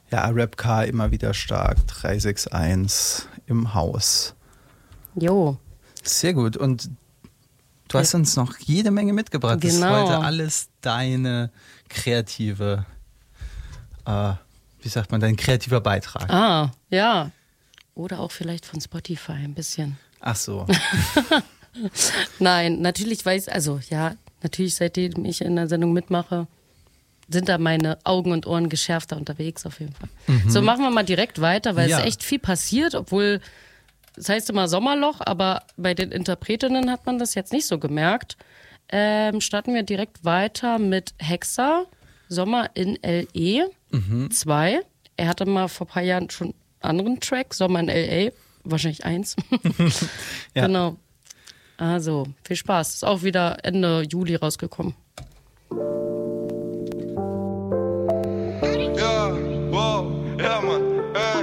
Ja, Rapcar immer wieder stark. 361 im Haus. Jo. Sehr gut. Und du hast uns noch jede Menge mitgebracht. Genau. Das ist heute alles deine kreative, wie sagt man, dein kreativer Beitrag. Ah, ja. Oder auch vielleicht von Spotify ein bisschen. Ach so. Nein, natürlich natürlich seitdem ich in der Sendung mitmache, sind da meine Augen und Ohren geschärfter unterwegs auf jeden Fall. So, machen wir mal direkt weiter, weil es echt viel passiert, obwohl, das heißt immer Sommerloch, aber bei den Interpretinnen hat man das jetzt nicht so gemerkt. Starten wir direkt weiter mit Hexa, Sommer in L.E. 2. Er hatte mal vor ein paar Jahren schon einen anderen Track, Sommer in L.A., wahrscheinlich 1. Ja. Genau. Also, viel Spaß. Ist auch wieder Ende Juli rausgekommen. Ja, wow, ja, Mann,